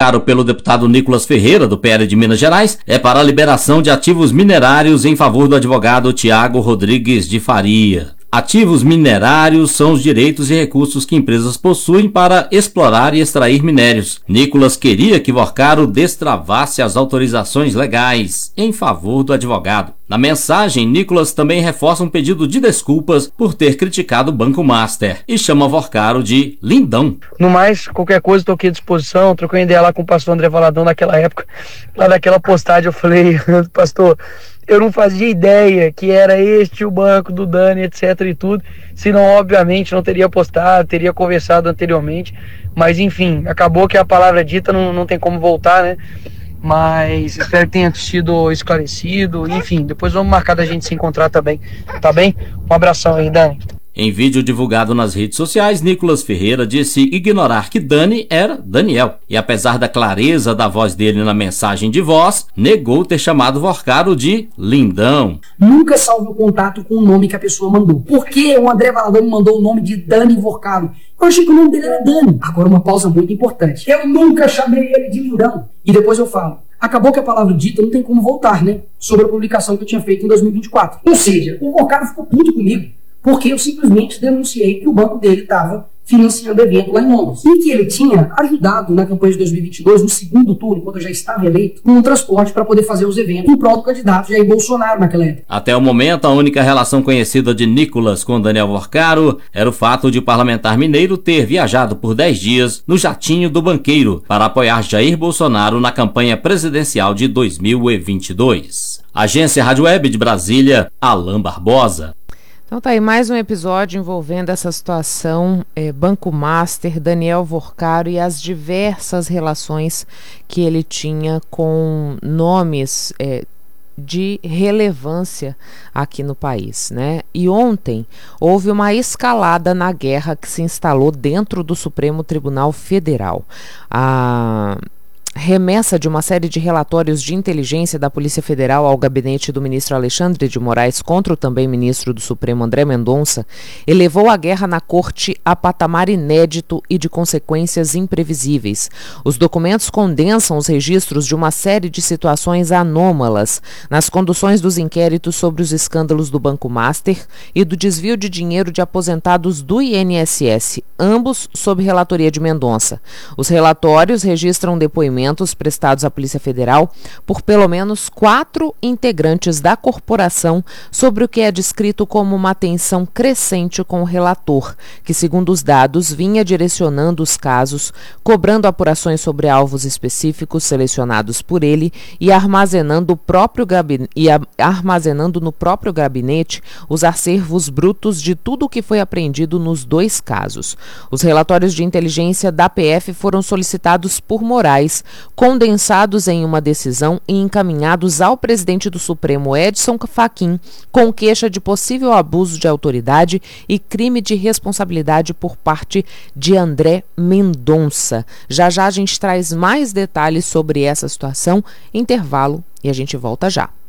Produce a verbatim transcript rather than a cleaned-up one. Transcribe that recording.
invocado pelo deputado Nicolas Ferreira, do P L de Minas Gerais, é para a liberação de ativos minerários em favor do advogado Tiago Rodrigues de Faria. Ativos minerários são os direitos e recursos que empresas possuem para explorar e extrair minérios. Nicolas queria que Vorcaro destravasse as autorizações legais em favor do advogado. Na mensagem, Nicolas também reforça um pedido de desculpas por ter criticado o Banco Master e chama Vorcaro de lindão. No mais, qualquer coisa, estou aqui à disposição. Troquei ideia lá com o pastor André Valadão naquela época, lá daquela postagem eu falei, pastor, eu não fazia ideia que era este o banco do Dani, etc e tudo, senão obviamente não teria postado, teria conversado anteriormente, mas enfim, acabou que a palavra dita não, não tem como voltar, né? Mas espero que tenha sido esclarecido, enfim, depois vamos marcar da gente se encontrar também, tá bem? Um abração aí, Dani. Em vídeo divulgado nas redes sociais, Nicolas Ferreira disse ignorar que Dani era Daniel. E apesar da clareza da voz dele na mensagem de voz, negou ter chamado Vorcaro de lindão. Nunca salve o contato com o nome que a pessoa mandou. Por que o André Valadão me mandou o nome de Dani Vorcaro? Eu achei que o nome dele era Dani. Agora uma pausa muito importante. Eu nunca chamei ele de lindão. E depois eu falo. Acabou que a palavra dita não tem como voltar, né? Sobre a publicação que eu tinha feito em dois mil e vinte e quatro. Ou seja, o Vorcaro ficou puto comigo. Porque eu simplesmente denunciei que o banco dele estava financiando evento lá em Londres. E que ele tinha ajudado na campanha de dois mil e vinte e dois, no segundo turno, quando eu já estava eleito, com o transporte para poder fazer os eventos em prol do candidato Jair Bolsonaro naquela época. Até o momento, a única relação conhecida de Nicolas com Daniel Vorcaro era o fato de o parlamentar mineiro ter viajado por dez dias no jatinho do banqueiro para apoiar Jair Bolsonaro na campanha presidencial de dois mil e vinte e dois. Agência Rádio Web de Brasília, Alain Barbosa. Então tá aí mais um episódio envolvendo essa situação, é, Banco Master, Daniel Vorcaro e as diversas relações que ele tinha com nomes é, de relevância aqui no país, né? E ontem houve uma escalada na guerra que se instalou dentro do Supremo Tribunal Federal. A remessa de uma série de relatórios de inteligência da Polícia Federal ao gabinete do ministro Alexandre de Moraes contra o também ministro do Supremo André Mendonça elevou a guerra na corte a patamar inédito e de consequências imprevisíveis. Os documentos condensam os registros de uma série de situações anômalas nas conduções dos inquéritos sobre os escândalos do Banco Master e do desvio de dinheiro de aposentados do I N S S, ambos sob relatoria de Mendonça. Os relatórios registram depoimentos prestados à Polícia Federal por pelo menos quatro integrantes da corporação sobre o que é descrito como uma tensão crescente com o relator, que, segundo os dados, vinha direcionando os casos, cobrando apurações sobre alvos específicos selecionados por ele e armazenando, o próprio gabinete, e a, armazenando no próprio gabinete os acervos brutos de tudo o que foi apreendido nos dois casos. Os relatórios de inteligência da P F foram solicitados por Moraes, condensados em uma decisão e encaminhados ao presidente do Supremo, Edson Fachin, com queixa de possível abuso de autoridade e crime de responsabilidade por parte de André Mendonça. Já já a gente traz mais detalhes sobre essa situação, intervalo e a gente volta já.